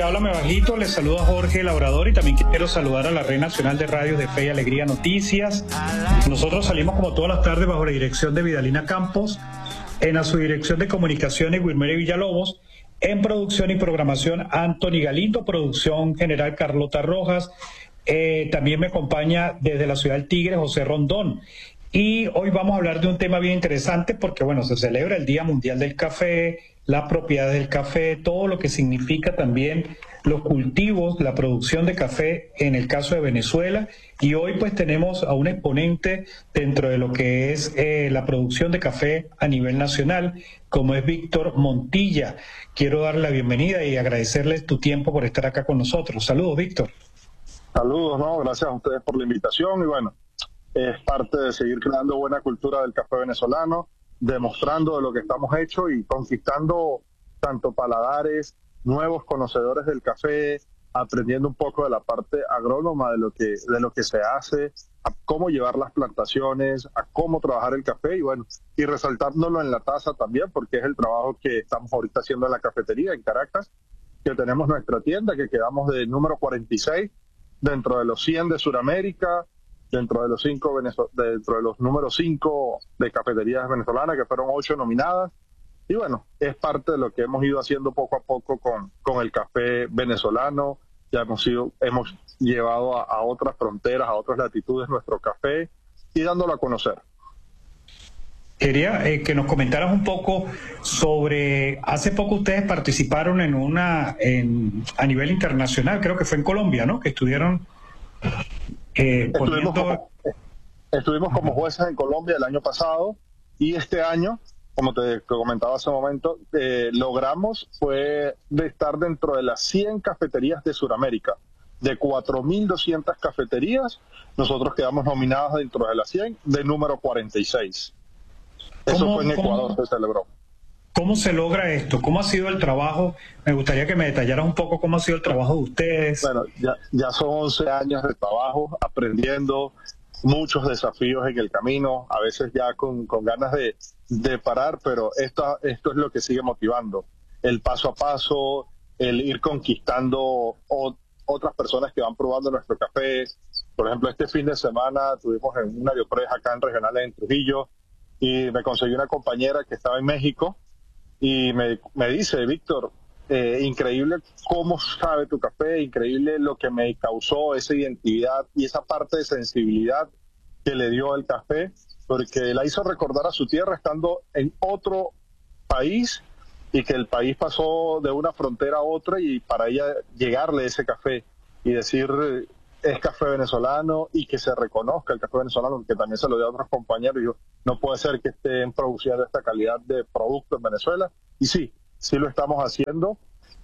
Háblame Bajito, les saluda Jorge Labrador y también quiero saludar a la Red Nacional de Radios de Fe y Alegría Noticias. Nosotros salimos como todas las tardes bajo la dirección de Vidalina Campos, en la subdirección de comunicaciones Wilmer Villalobos, en producción y programación Anthony Galito, producción general Carlota Rojas, también me acompaña desde la ciudad del Tigre José Rondón. Y hoy vamos a hablar de un tema bien interesante porque, bueno, se celebra el Día Mundial del Café, las propiedades del café, todo lo que significa también los cultivos, la producción de café en el caso de Venezuela. Y hoy pues tenemos a un exponente dentro de lo que es la producción de café a nivel nacional, como es Víctor Montilla. Quiero darle la bienvenida y agradecerle tu tiempo por estar acá con nosotros. Saludos, Víctor. Saludos, ¿no? Gracias a ustedes por la invitación y bueno, es parte de seguir creando buena cultura del café venezolano, demostrando de lo que estamos hechos y conquistando tanto paladares, nuevos conocedores del café, aprendiendo un poco de la parte agrónoma de lo que se hace, a cómo llevar las plantaciones, a cómo trabajar el café y bueno, y resaltándolo en la taza también, porque es el trabajo que estamos ahorita haciendo en la cafetería en Caracas, que tenemos nuestra tienda, que quedamos de número 46 dentro de los 100 de Sudamérica, dentro de los números 5 de cafeterías venezolanas, que fueron 8 nominadas. Y bueno, es parte de lo que hemos ido haciendo poco a poco con el café venezolano. Ya hemos llevado a otras fronteras, a otras latitudes nuestro café y dándolo a conocer. Quería que nos comentaras un poco sobre, hace poco ustedes participaron a nivel internacional, creo que fue en Colombia, ¿no? Que estuvieron Estuvimos como jueces en Colombia el año pasado y este año, como te comentaba hace un momento, logramos fue de estar dentro de las 100 cafeterías de Sudamérica. De 4.200 cafeterías, nosotros quedamos nominados dentro de las 100 de número 46. Eso fue en Ecuador, se celebró. ¿Cómo se logra esto? ¿Cómo ha sido el trabajo? Me gustaría que me detallaras un poco cómo ha sido el trabajo de ustedes. Bueno, ya son 11 años de trabajo, aprendiendo, muchos desafíos en el camino, a veces ya con ganas de parar, pero esto es lo que sigue motivando. El paso a paso, el ir conquistando otras personas que van probando nuestro café. Por ejemplo, este fin de semana tuvimos en un Aeropress acá en Regionales en Trujillo y me conseguí una compañera que estaba en México y me dice, Víctor, increíble cómo sabe tu café, increíble lo que me causó esa identidad y esa parte de sensibilidad que le dio el café, porque la hizo recordar a su tierra estando en otro país y que el país pasó de una frontera a otra y para ella llegarle ese café y decir es café venezolano y que se reconozca el café venezolano, que también se lo dio a otros compañeros. Y yo, no puede ser que estén produciendo esta calidad de producto en Venezuela. Y sí lo estamos haciendo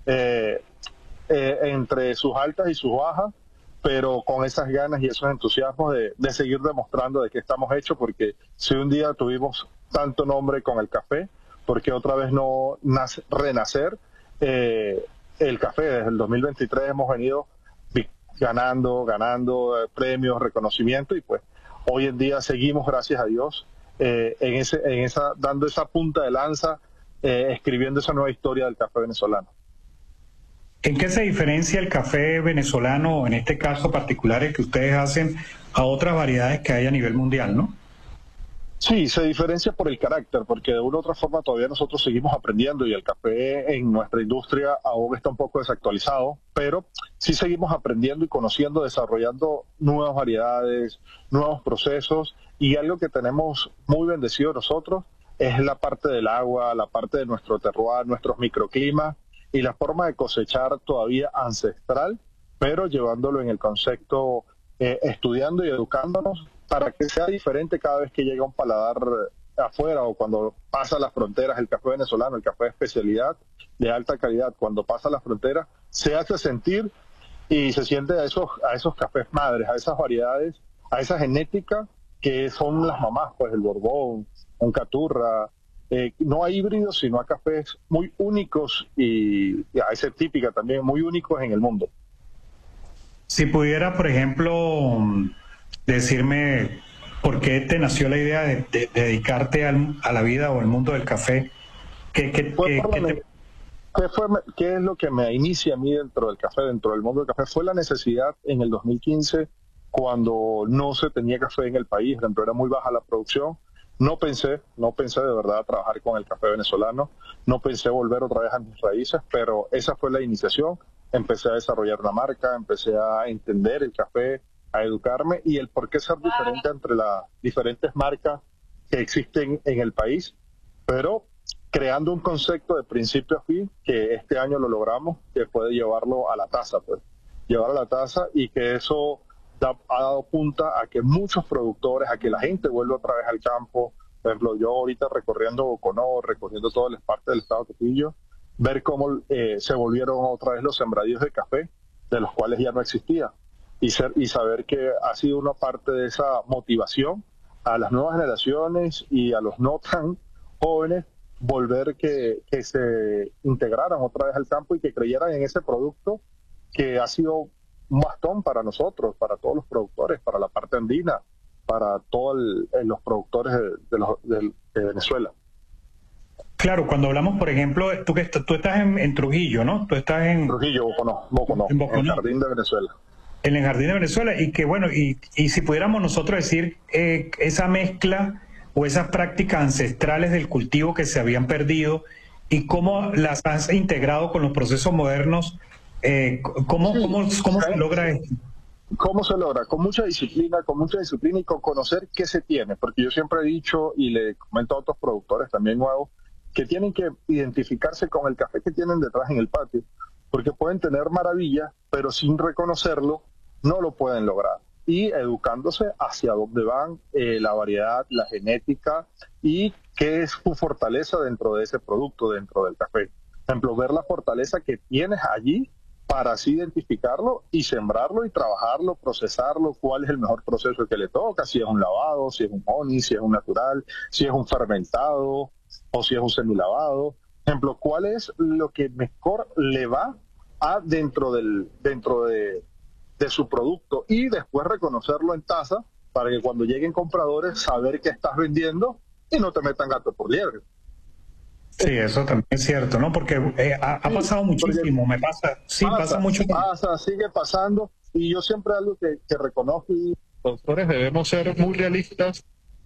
entre sus altas y sus bajas, pero con esas ganas y esos entusiasmos de seguir demostrando de qué estamos hechos, porque si un día tuvimos tanto nombre con el café, porque otra vez no renacer el café. Desde el 2023 hemos venido ganando premios, reconocimiento y pues hoy en día seguimos, gracias a Dios, dando esa punta de lanza, escribiendo esa nueva historia del café venezolano. ¿En qué se diferencia el café venezolano, en este caso particular el que ustedes hacen, a otras variedades que hay a nivel mundial, no? Sí, se diferencia por el carácter, porque de una u otra forma todavía nosotros seguimos aprendiendo y el café en nuestra industria aún está un poco desactualizado, pero sí seguimos aprendiendo y conociendo, desarrollando nuevas variedades, nuevos procesos y algo que tenemos muy bendecido nosotros es la parte del agua, la parte de nuestro terroir, nuestros microclimas y la forma de cosechar todavía ancestral, pero llevándolo en el concepto, estudiando y educándonos para que sea diferente cada vez que llega un paladar afuera o cuando pasa las fronteras. El café venezolano, el café de especialidad de alta calidad, cuando pasa las fronteras se hace sentir y se siente a esos cafés madres, a esas variedades, a esa genética que son las mamás, pues el Borbón, un Caturra. No a híbridos, sino a cafés muy únicos y a esa típica también, muy únicos en el mundo. Si pudiera, por ejemplo, decirme por qué te nació la idea de dedicarte a la vida o al mundo del café. ¿Qué es lo que me inicia a mí dentro del café, dentro del mundo del café? Fue la necesidad en el 2015, cuando no se tenía café en el país, era muy baja la producción. No pensé de verdad trabajar con el café venezolano, no pensé volver otra vez a mis raíces, pero esa fue la iniciación. Empecé a desarrollar una marca, empecé a entender el café, a educarme y el por qué ser diferente entre las diferentes marcas que existen en el país, pero creando un concepto de principio a fin que este año lo logramos, que puede llevarlo a la taza, pues, llevar a la taza y que eso ha dado punta a que muchos productores, a que la gente vuelva otra vez al campo. Por ejemplo, yo ahorita recorriendo Boconó, recorriendo todas las partes del estado de Trujillo, ver cómo se volvieron otra vez los sembradíos de café, de los cuales ya no existía, y saber que ha sido una parte de esa motivación a las nuevas generaciones y a los no tan jóvenes, volver que se integraran otra vez al campo y que creyeran en ese producto que ha sido un bastón para nosotros, para todos los productores, para la parte andina, para todos los productores de Venezuela. Claro, cuando hablamos, por ejemplo, tú estás en Trujillo, ¿no? Tú estás en Trujillo, Boconó, en el Jardín de Venezuela. En el Jardín de Venezuela, y que bueno, y si pudiéramos nosotros decir esa mezcla o esas prácticas ancestrales del cultivo que se habían perdido y cómo las has integrado con los procesos modernos, ¿cómo se logra esto? ¿Cómo se logra? Con mucha disciplina y con conocer qué se tiene, porque yo siempre he dicho y le comento a otros productores también nuevos que tienen que identificarse con el café que tienen detrás en el patio, porque pueden tener maravillas, pero sin reconocerlo no lo pueden lograr. Y educándose hacia dónde van, la variedad, la genética y qué es su fortaleza dentro de ese producto, dentro del café. Por ejemplo, ver la fortaleza que tienes allí para así identificarlo y sembrarlo y trabajarlo, procesarlo, cuál es el mejor proceso que le toca, si es un lavado, si es un honey, si es un natural, si es un fermentado o si es un semilavado. Por ejemplo, cuál es lo que mejor le va a dentro de su producto y después reconocerlo en taza para que cuando lleguen compradores saber qué estás vendiendo y no te metan gato por liebre. Sí, eso también es cierto, ¿no? Porque ha pasado muchísimo, me pasa, sí, pasa mucho. Sigue pasando, y yo siempre algo que reconozco, y los productores debemos ser muy realistas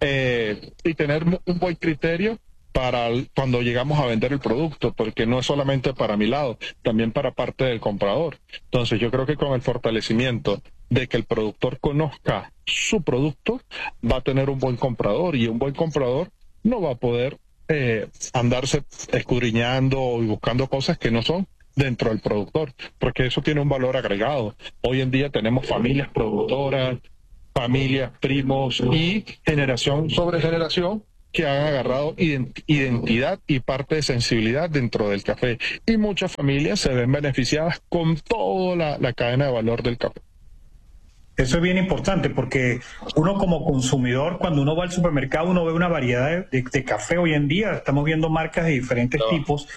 y tener un buen criterio para cuando llegamos a vender el producto, porque no es solamente para mi lado, también para parte del comprador. Entonces yo creo que con el fortalecimiento de que el productor conozca su producto, va a tener un buen comprador, y un buen comprador no va a poder andarse escudriñando y buscando cosas que no son dentro del productor, porque eso tiene un valor agregado. Hoy en día tenemos familias productoras, familias, primos y generación sobre generación que han agarrado identidad y parte de sensibilidad dentro del café, y muchas familias se ven beneficiadas con toda la cadena de valor del café. Eso es bien importante porque uno como consumidor, cuando uno va al supermercado, uno ve una variedad de café. Hoy en día estamos viendo marcas de diferentes tipos.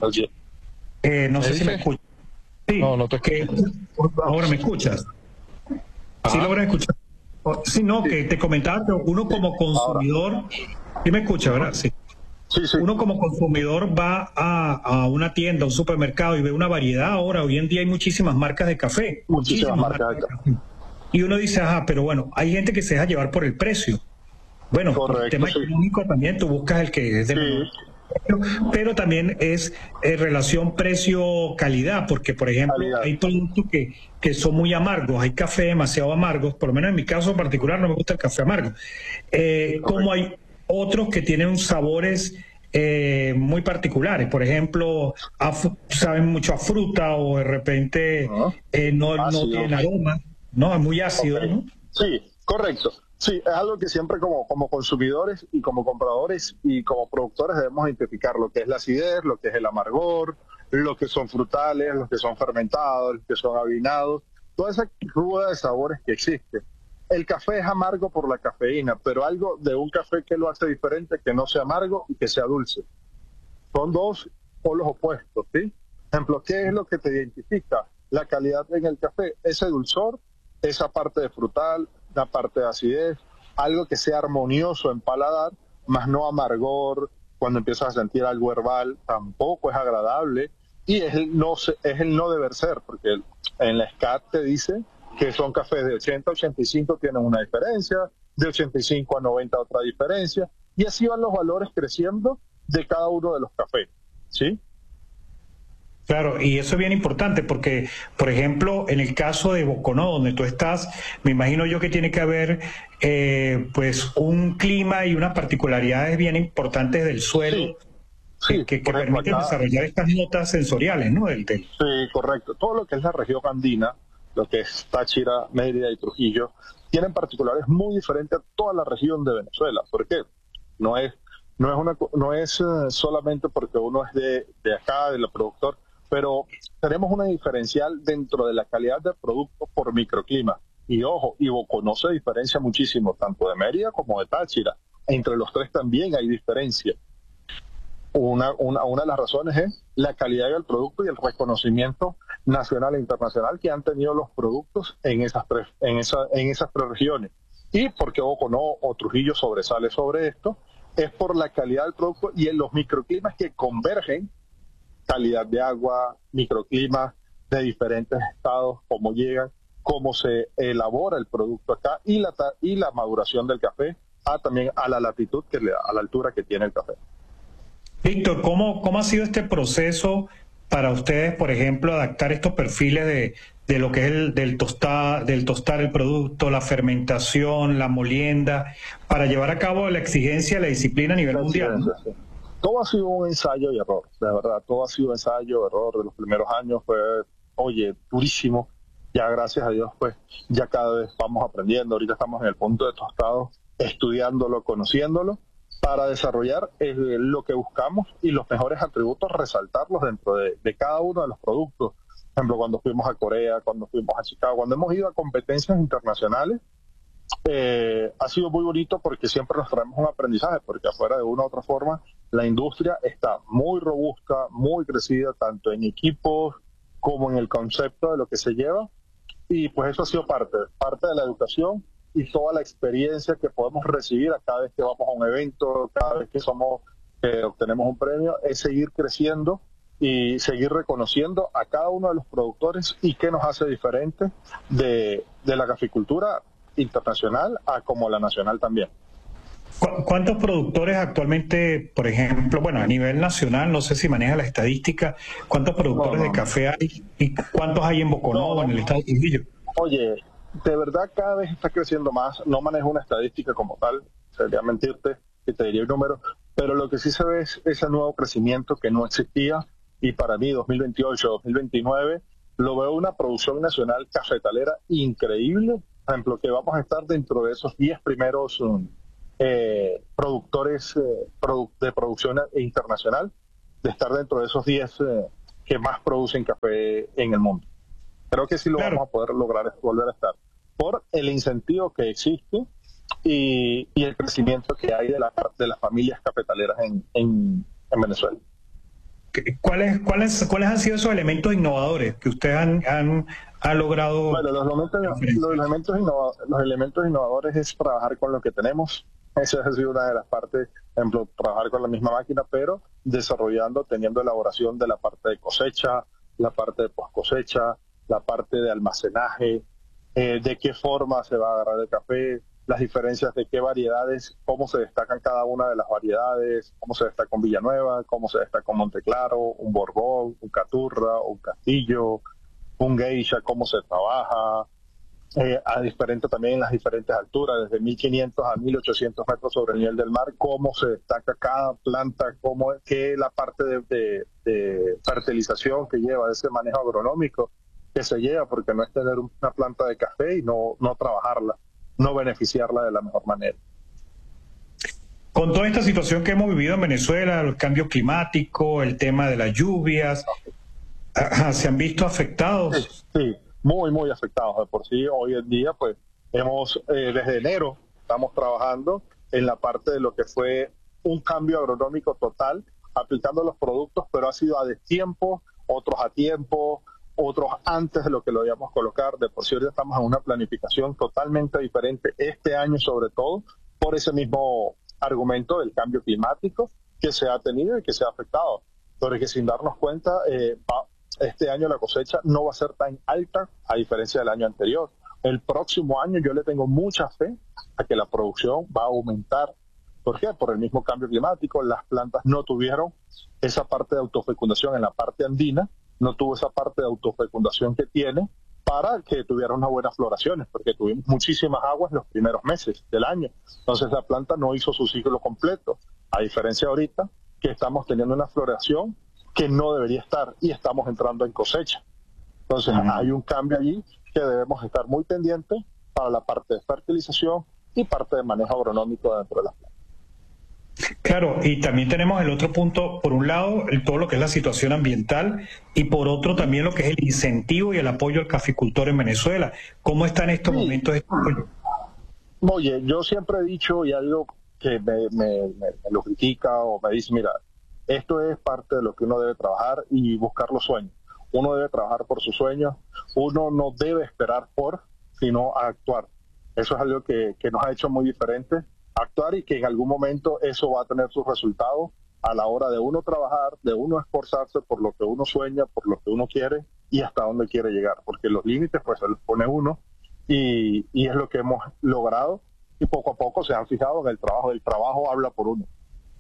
No sé si me escuchas. Sí, no te escucho. Ahora me escuchas. ¿Sí logras escuchar? Sí, no, que te comentaba que uno como consumidor, sí me escucha, ¿verdad? Sí. Sí. Uno como consumidor va a una tienda, a un supermercado y ve una variedad. Ahora, hoy en día hay muchísimas marcas de café. Muchísimas marcas de café. Y uno dice, pero bueno, hay gente que se deja llevar por el precio. Bueno, correcto, el tema económico también, tú buscas el que es de menor, pero también es relación precio-calidad, porque por ejemplo hay productos que son muy amargos, hay café demasiado amargos, por lo menos en mi caso particular no me gusta el café amargo, como hay otros que tienen sabores muy particulares, por ejemplo saben mucho a fruta o de repente no tienen aroma. No, es muy ácido, ¿no? Sí, correcto. Sí, es algo que siempre como consumidores y como compradores y como productores debemos identificar lo que es la acidez, lo que es el amargor, lo que son frutales, lo que son fermentados, lo que son avinados, toda esa rueda de sabores que existe. El café es amargo por la cafeína, pero algo de un café que lo hace diferente, que no sea amargo y que sea dulce. Son dos polos opuestos, ¿sí? Por ejemplo, ¿qué es lo que te identifica? La calidad en el café, ese dulzor, esa parte de frutal, la parte de acidez, algo que sea armonioso en paladar, más no amargor. Cuando empiezas a sentir algo herbal, tampoco es agradable. y es el no deber ser, porque en la SCAT te dice que son cafés de 80 a 85 tienen una diferencia, de 85 a 90 otra diferencia, y así van los valores creciendo de cada uno de los cafés, ¿sí? Claro, y eso es bien importante porque, por ejemplo, en el caso de Boconó, donde tú estás, me imagino yo que tiene que haber pues un clima y unas particularidades bien importantes del suelo que permiten desarrollar estas notas sensoriales, ¿no? Sí, correcto. Todo lo que es la región andina, lo que es Táchira, Mérida y Trujillo, tienen particulares muy diferentes a toda la región de Venezuela. ¿Por qué? No es solamente porque uno es de acá, del productor, pero tenemos una diferencial dentro de la calidad del producto por microclima. Y ojo, y Boconó se diferencia muchísimo, tanto de Mérida como de Táchira. Entre los tres también hay diferencia. Una de las razones es la calidad del producto y el reconocimiento nacional e internacional que han tenido los productos en esas tres regiones. Y porque Boconó o Trujillo sobresale sobre esto, es por la calidad del producto y en los microclimas que convergen, calidad de agua, microclimas de diferentes estados, cómo llegan, cómo se elabora el producto acá y la maduración del café, también a la latitud que le da, a la altura que tiene el café. Víctor, ¿cómo ha sido este proceso para ustedes, por ejemplo, adaptar estos perfiles de lo que es del tostar el producto, la fermentación, la molienda, para llevar a cabo la exigencia, la disciplina a nivel mundial? Sí. Todo ha sido un ensayo y error, de verdad, todo ha sido ensayo, error. De los primeros años fue, durísimo. Ya gracias a Dios, pues, ya cada vez vamos aprendiendo. Ahorita estamos en el punto de tostado, estudiándolo, conociéndolo, para desarrollar lo que buscamos y los mejores atributos, resaltarlos dentro de cada uno de los productos. Por ejemplo, cuando fuimos a Corea, cuando fuimos a Chicago, cuando hemos ido a competencias internacionales, ha sido muy bonito porque siempre nos traemos un aprendizaje, porque afuera de una u otra forma la industria está muy robusta, muy crecida, tanto en equipos como en el concepto de lo que se lleva, y pues eso ha sido parte de la educación y toda la experiencia que podemos recibir a cada vez que vamos a un evento, cada vez que obtenemos un premio, es seguir creciendo y seguir reconociendo a cada uno de los productores y qué nos hace diferente de la caficultura internacional a como la nacional también. ¿Cuántos productores actualmente, por ejemplo, bueno, a nivel nacional, no sé si maneja la estadística, cuántos productores de café hay y cuántos hay en Boconó o en el estado de Trujillo? Oye, de verdad cada vez está creciendo más. No manejo una estadística como tal, sería mentirte y te diría el número, pero lo que sí se ve es ese nuevo crecimiento que no existía, y para mí 2028, 2029 lo veo una producción nacional cafetalera increíble. Por ejemplo, que vamos a estar dentro de esos 10 primeros productores de producción internacional, de estar dentro de esos 10 que más producen café en el mundo. Creo que sí lo vamos a poder lograr, volver a estar, por el incentivo que existe y el crecimiento que hay de las familias cafetaleras en Venezuela. ¿Cuáles han sido esos elementos innovadores que ustedes han logrado? Bueno, los elementos innovadores es trabajar con lo que tenemos. Esa ha sido una de las partes, por ejemplo, trabajar con la misma máquina, pero teniendo elaboración de la parte de cosecha, la parte de post cosecha, la parte de almacenaje, de qué forma se va a agarrar el café, las diferencias de qué variedades, cómo se destacan cada una de las variedades, cómo se destaca un Villanueva, cómo se destaca un Monteclaro, un Borbón, un Caturra, un Castillo, un Geisha, cómo se trabaja, también en las diferentes alturas, desde 1500 a 1800 metros sobre el nivel del mar, cómo se destaca cada planta, qué la parte de fertilización que lleva, ese manejo agronómico que se lleva, porque no es tener una planta de café y no trabajarla, no beneficiarla de la mejor manera. Con toda esta situación que hemos vivido en Venezuela, el cambio climático, el tema de las lluvias, ¿se han visto afectados? Sí, muy, muy afectados. De por sí, hoy en día, pues, desde enero estamos trabajando en la parte de lo que fue un cambio agronómico total, aplicando los productos, pero ha sido a destiempo, otros a tiempo, otros antes de lo que lo íbamos a colocar. De por sí, ahorita estamos en una planificación totalmente diferente este año, sobre todo por ese mismo argumento del cambio climático que se ha tenido y que se ha afectado. porque sin darnos cuenta, este año la cosecha no va a ser tan alta a diferencia del año anterior. El próximo año yo le tengo mucha fe a que la producción va a aumentar. ¿Por qué? Por el mismo cambio climático. Las plantas no tuvieron esa parte de autofecundación en la parte andina, no tuvo esa parte de autofecundación que tiene para que tuviera unas buenas floraciones, porque tuvimos muchísimas aguas en los primeros meses del año. Entonces la planta no hizo su ciclo completo, a diferencia de ahorita que estamos teniendo una floración que no debería estar y estamos entrando en cosecha. Entonces hay un cambio allí que debemos estar muy pendientes para la parte de fertilización y parte de manejo agronómico dentro de las plantas. Claro, y también tenemos el otro punto, por un lado, todo lo que es la situación ambiental y por otro también lo que es el incentivo y el apoyo al caficultor en Venezuela. ¿Cómo está en estos momentos este apoyo? Oye, yo siempre he dicho, y algo que me lo critica o me dice, mira, esto es parte de lo que uno debe trabajar y buscar los sueños. Uno debe trabajar por sus sueños, uno no debe esperar sino actuar. Eso es algo que nos ha hecho muy diferentes, actuar, y que en algún momento eso va a tener sus resultados a la hora de uno trabajar, de uno esforzarse por lo que uno sueña, por lo que uno quiere y hasta dónde quiere llegar, porque los límites pues se los pone uno y es lo que hemos logrado y poco a poco se han fijado en el trabajo habla por uno.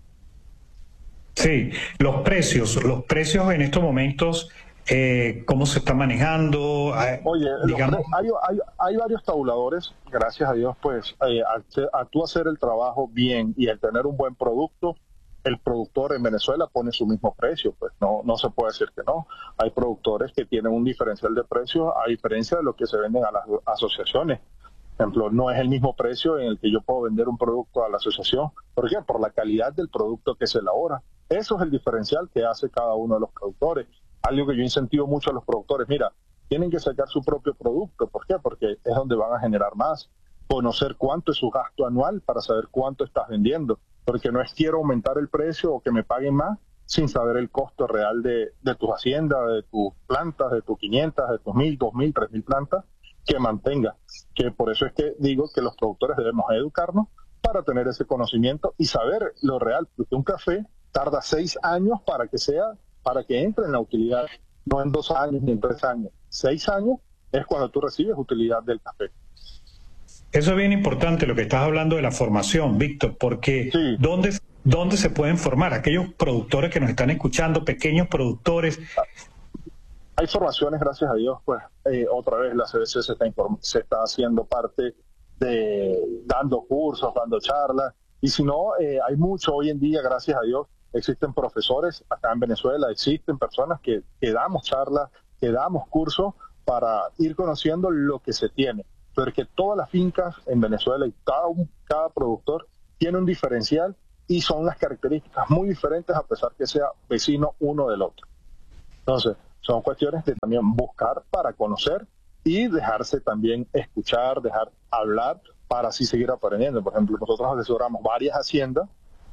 Sí, los precios en estos momentos, ¿cómo se está manejando? Oye, Digamos, hay varios tabuladores, gracias a Dios, pues al tú hacer el trabajo bien y al tener un buen producto, el productor en Venezuela pone su mismo precio, pues no se puede decir que no. Hay productores que tienen un diferencial de precios a diferencia de lo que se venden a las asociaciones. Por ejemplo, no es el mismo precio en el que yo puedo vender un producto a la asociación. ¿Por qué? Por la calidad del producto que se elabora. Eso es el diferencial que hace cada uno de los productores. Algo que yo incentivo mucho a los productores. Mira, tienen que sacar su propio producto. ¿Por qué? Porque es donde van a generar más. Conocer cuánto es su gasto anual para saber cuánto estás vendiendo. Porque no es quiero aumentar el precio o que me paguen más sin saber el costo real de tus haciendas, de tus plantas, de tus 500, de tus 1000, 2000, 3000 plantas que mantenga. Que por eso es que digo que los productores debemos educarnos para tener ese conocimiento y saber lo real. Porque un café tarda 6 años para que entre en la utilidad, no en 2 años ni en 3 años. 6 años es cuando tú recibes utilidad del café. eso es bien importante lo que estás hablando de la formación, Víctor, porque Sí. ¿dónde se pueden formar? Aquellos productores que nos están escuchando, pequeños productores. Hay formaciones, gracias a Dios, pues otra vez la CBC se está haciendo parte de dando cursos, dando charlas, y si no, hay mucho hoy en día, gracias a Dios, existen profesores acá en Venezuela, existen personas que damos charlas, que damos cursos para ir conociendo lo que se tiene, porque todas las fincas en Venezuela y cada productor tiene un diferencial y son las características muy diferentes a pesar que sea vecino uno del otro. Entonces, son cuestiones de también buscar para conocer y dejarse también escuchar, dejar hablar para así seguir aprendiendo. Por ejemplo, nosotros asesoramos varias haciendas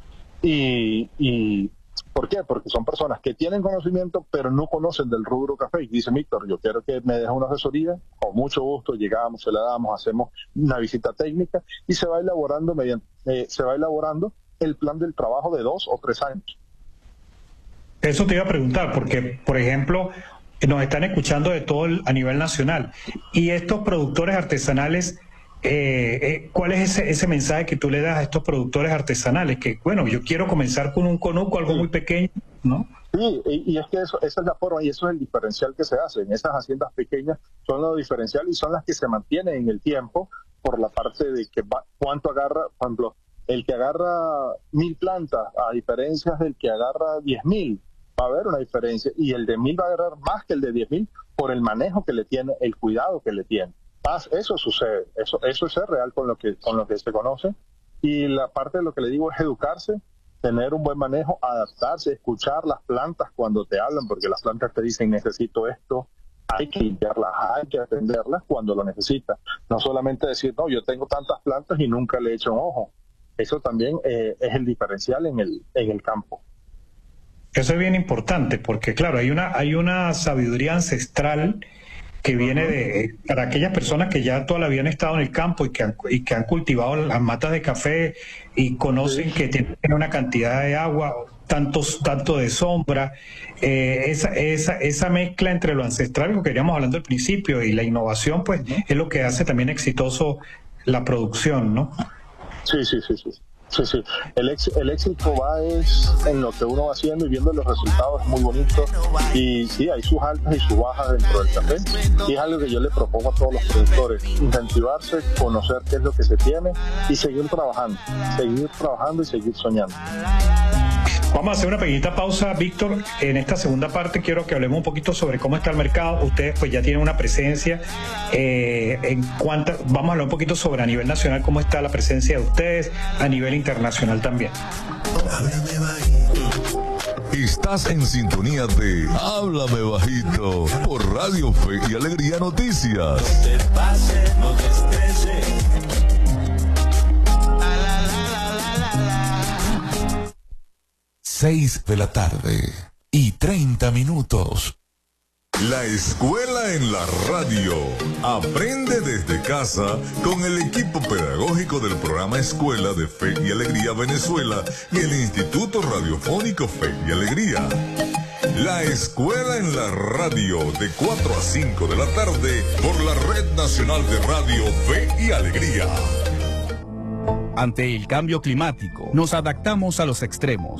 y ¿por qué? Porque son personas que tienen conocimiento pero no conocen del rubro café y dicen, Víctor, yo quiero que me dejes una asesoría, con mucho gusto llegamos, se la damos, hacemos una visita técnica y se va elaborando el plan del trabajo de 2 o 3 años. Eso te iba a preguntar, porque, por ejemplo, nos están escuchando de todo a nivel nacional. Y estos productores artesanales, ¿cuál es ese mensaje que tú le das a estos productores artesanales? Que, bueno, yo quiero comenzar con un conuco, algo muy pequeño, ¿no? Sí, y es que esa es la forma y eso es el diferencial que se hace. En esas haciendas pequeñas son lo diferencial y son las que se mantienen en el tiempo por la parte de que cuánto agarra, por ejemplo, el que agarra 1000 plantas a diferencia del que agarra 10.000. Va a haber una diferencia y el de 1000 va a agarrar más que el de 10.000 por el manejo que le tiene, el cuidado que le tiene. Eso sucede, eso es real con lo que se conoce y la parte de lo que le digo es educarse, tener un buen manejo, adaptarse, escuchar las plantas cuando te hablan, porque las plantas te dicen necesito esto, hay que limpiarlas, hay que atenderlas cuando lo necesitas. No solamente decir, no, yo tengo tantas plantas y nunca le he hecho un ojo. Eso también es el diferencial en el campo. Eso es bien importante porque, claro, hay una sabiduría ancestral que viene para aquellas personas que ya toda la vida han estado en el campo y que han cultivado las matas de café y conocen que tienen una cantidad de agua, tanto de sombra, esa mezcla entre lo ancestral, que queríamos hablando al principio, y la innovación, pues es lo que hace también exitoso la producción, ¿no? Sí. El éxito va en lo que uno va haciendo y viendo los resultados, es muy bonito. Y sí, hay sus altas y sus bajas dentro del café. Y es algo que yo le propongo a todos los productores: incentivarse, conocer qué es lo que se tiene y seguir trabajando y seguir soñando. Vamos a hacer una pequeñita pausa, Víctor. En esta segunda parte quiero que hablemos un poquito sobre cómo está el mercado. Ustedes pues ya tienen una presencia. Vamos a hablar un poquito sobre a nivel nacional cómo está la presencia de ustedes, a nivel internacional también. Estás en sintonía de Háblame Bajito por Radio Fe y Alegría Noticias. No te pases, no te estreses. 6:30 La escuela en la radio. Aprende desde casa con el equipo pedagógico del programa Escuela de Fe y Alegría Venezuela y el Instituto Radiofónico Fe y Alegría. La escuela en la radio, de 4 a 5 de la tarde por la Red Nacional de Radio Fe y Alegría. Ante el cambio climático, nos adaptamos a los extremos.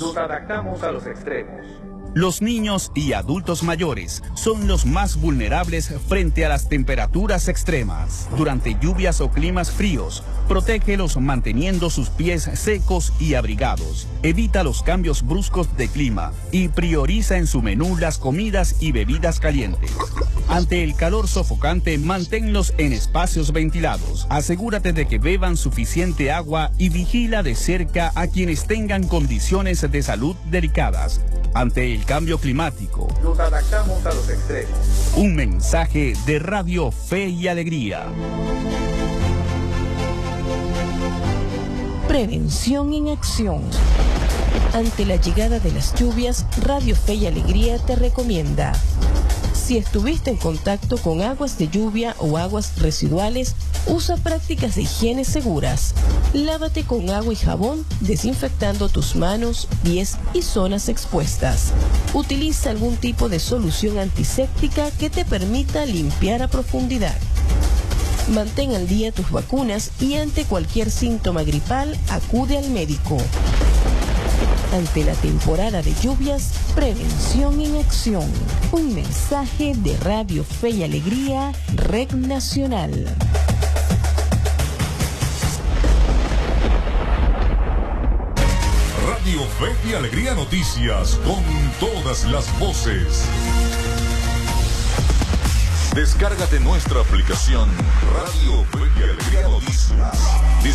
Los niños y adultos mayores son los más vulnerables frente a las temperaturas extremas. Durante lluvias o climas fríos, protégelos manteniendo sus pies secos y abrigados. Evita los cambios bruscos de clima y prioriza en su menú las comidas y bebidas calientes. Ante el calor sofocante, manténlos en espacios ventilados. Asegúrate de que beban suficiente agua y vigila de cerca a quienes tengan condiciones de salud delicadas. Ante el cambio climático, nos adaptamos a los extremos. Un mensaje de Radio Fe y Alegría. Prevención en acción. Ante la llegada de las lluvias, Radio Fe y Alegría te recomienda: si estuviste en contacto con aguas de lluvia o aguas residuales, usa prácticas de higiene seguras. Lávate con agua y jabón, desinfectando tus manos, pies y zonas expuestas. Utiliza algún tipo de solución antiséptica que te permita limpiar a profundidad. Mantén al día tus vacunas y ante cualquier síntoma gripal, acude al médico. Ante la temporada de lluvias, prevención en acción. Un mensaje de Radio Fe y Alegría, Red Nacional. Radio Fe y Alegría Noticias, con todas las voces. Descárgate nuestra aplicación Radio Fe y Alegría